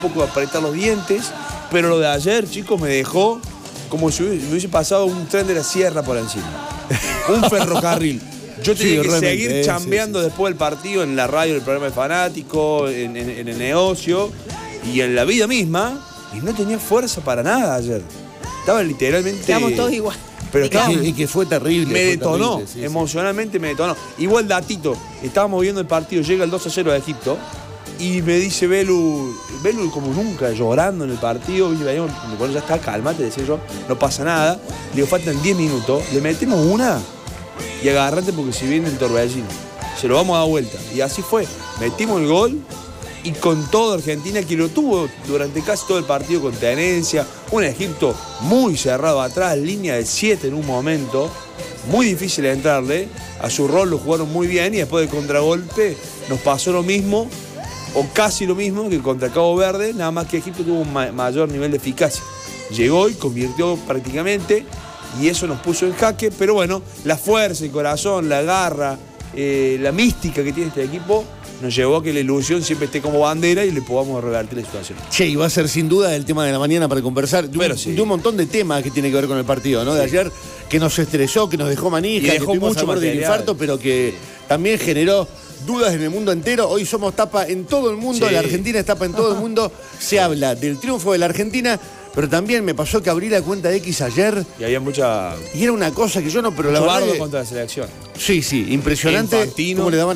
poco apretar los dientes, pero lo de ayer, chicos, me dejó como si me hubiese pasado un tren de la sierra por encima. Un ferrocarril. Yo tenía que seguir chambeando después del partido en la radio, en el programa de Fanático, en el negocio y en la vida misma, y no tenía fuerza para nada ayer. Estaba literalmente... Estamos todos igual. Pero y que fue terrible. Me detonó, terrible, sí, emocionalmente me detonó. Igual datito, estábamos viendo el partido, llega el 2-0 de Egipto y me dice Belu como nunca, llorando en el partido, bueno, ya está, cálmate, decía yo, no pasa nada. Le digo, faltan 10 minutos, le metemos una y agarrate porque si viene el torbellino, se lo vamos a dar vuelta. Y así fue, metimos el gol y con todo Argentina, que lo tuvo durante casi todo el partido con tenencia, un Egipto muy cerrado atrás, línea de 7 en un momento, muy difícil de entrarle, a su rol lo jugaron muy bien y después del contragolpe nos pasó lo mismo, o casi lo mismo que contra Cabo Verde, nada más que Egipto tuvo un mayor nivel de eficacia. Llegó y convirtió prácticamente y eso nos puso en jaque, pero bueno, la fuerza, el corazón, la garra, la mística que tiene este equipo nos llevó a que la ilusión siempre esté como bandera y le podamos revertir la situación. Che, y va a ser sin duda el tema de la mañana para conversar de un montón de temas que tiene que ver con el partido, ¿no? De ayer, que nos estresó, que nos dejó manija, que dejó mucho más de infarto, pero que también generó dudas en el mundo entero. Hoy somos tapa en todo el mundo, la Argentina es tapa en todo el mundo. Se habla del triunfo de la Argentina, pero también me pasó que abrí la cuenta de X ayer. Y había mucha... Y era una cosa que yo no, pero la verdad... bardo contra la selección. Sí, impresionante. Infantino. Cómo le daban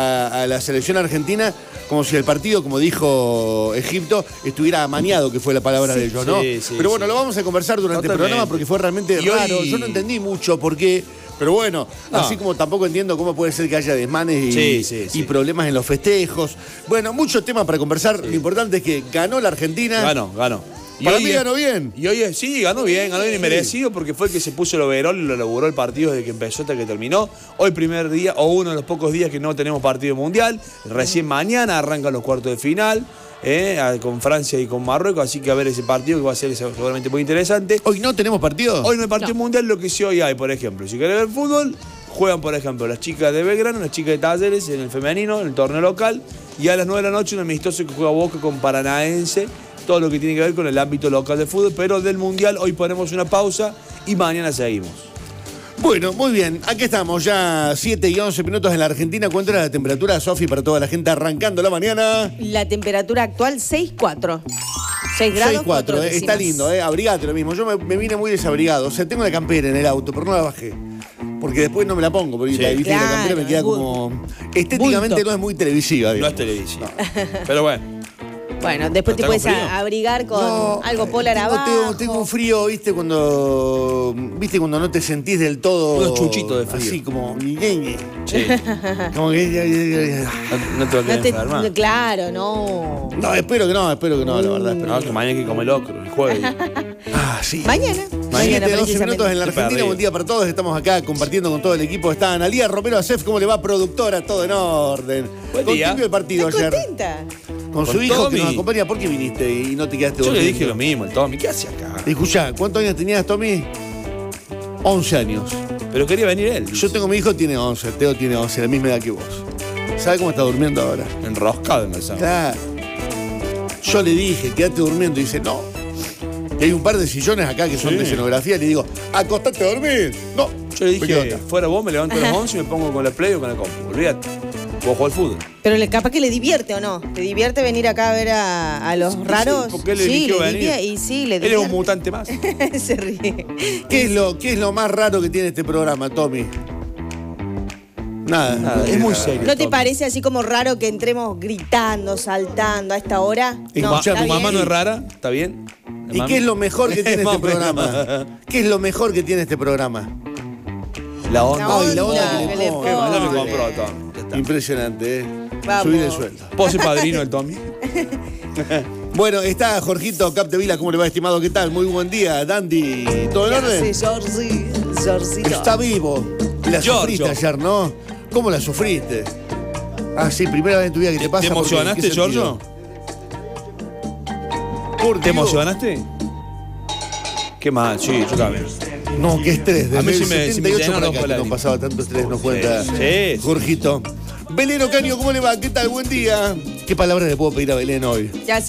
a la selección argentina, como si el partido, como dijo Egipto, estuviera amañado, que fue la palabra de ellos, ¿no? Pero bueno, lo vamos a conversar durante el programa porque fue realmente raro. Yo no entendí mucho por qué. Pero bueno, así como tampoco entiendo cómo puede ser que haya desmanes y problemas en los festejos. Bueno, muchos temas para conversar. Lo importante es que ganó la Argentina. Ganó. Para mí ganó bien. Y hoy ganó bien y merecido porque fue el que se puso el overall y lo laburó el partido desde que empezó hasta que terminó. Hoy primer día, o uno de los pocos días que no tenemos partido mundial. Recién mañana arrancan los cuartos de final. Con Francia y con Marruecos, así que a ver ese partido que va a ser seguramente muy interesante. ¿Hoy no tenemos partido? Hoy no hay partido mundial, lo que sí hoy hay, por ejemplo, si querés ver fútbol, juegan por ejemplo las chicas de Belgrano, las chicas de Talleres en el femenino, en el torneo local, y a las 9 de la noche un amistoso que juega Boca con Paranaense, todo lo que tiene que ver con el ámbito local de fútbol, pero del mundial hoy ponemos una pausa y mañana seguimos. Bueno, muy bien. Aquí estamos ya 7 y 11 minutos en la Argentina. ¿Cuánto era la temperatura, Sofi, para toda la gente arrancando la mañana? La temperatura actual 6,4. 6 grados. 6,4, está lindo, abrigate lo mismo. Yo me vine muy desabrigado. O sea, tengo la campera en el auto, pero no la bajé. Porque después no me la pongo, porque la campera me queda como... Estéticamente no es muy televisiva, digamos. No es televisiva. Pero bueno. Bueno, después te puedes abrigar con algo polar abajo. Tengo un frío, ¿viste? Cuando no te sentís del todo... Unos chuchitos de frío. Así como... Sí. Como que... No te va a quedar enfermar. Claro, no. No, espero que no, la verdad. No, que mañana hay que comer locro, el jueves. Sí. Mañana 12 minutos en la Argentina. Buen día para todos. Estamos acá compartiendo con todo el equipo. Está Analía Romero Acef. ¿Cómo le va, productora? Todo en orden. Buen día. ¿Con quién vio el partido ayer? Contenta. Con su hijo que nos acompaña. ¿Por qué viniste y no te quedaste Yo dormido? le dije lo mismo, el Tommy. ¿Qué hace acá? Escuchá, ¿cuántos años tenías, Tommy? 11 años. Pero quería venir él. Yo tengo mi hijo, tiene 11. Teo tiene 11, la misma edad que vos. ¿Sabe cómo está durmiendo ahora? Enroscado en el sábado. Claro. Yo le dije, quédate durmiendo. Y dice, no. Y hay un par de sillones acá que son de escenografía. Le digo, acostate a dormir. No. Yo le dije, fuera vos, me levanto a las 11 y me pongo con la Play o con la compu. Olvídate. Vos jugás al fútbol. Pero capaz que le divierte o no. ¿Te divierte venir acá a ver a los raros? Porque él eligió venir. Y sí, le divierte. Él es un mutante más. Se ríe. ¿Qué es lo más raro que tiene este programa, Tommy? Nada. Es muy serio. ¿No te parece así como raro que entremos gritando, saltando a esta hora? No, tu mamá no es rara, ¿está bien? ¿Y qué es lo mejor que tiene este programa? ¿Qué es lo mejor que tiene este programa? La onda. La onda que le pone. Ya me compró, Tommy. Impresionante, Vamos. Subir el sueldo. ¿Vos sos padrino del Tommy? Bueno, está Jorgito Capdevila. ¿Cómo le va, estimado? ¿Qué tal? Muy buen día, Dandy. ¿Todo en orden? Sí, Georgito. Está vivo. La sufriste ayer, ¿no? ¿Cómo la sufriste? Ah, sí, primera vez en tu vida que te pasa. ¿Te emocionaste, Giorgio? ¿Te emocionaste? Qué mal, sí, yo también. No, qué estrés. Desde a mí el sí me 78 para los acá que no pasaba tanto estrés, no cuenta. Sí. Jorgito. Belén Ocaño, ¿cómo le va? ¿Qué tal? Buen día. ¿Qué palabras le puedo pedir a Belén hoy? Ya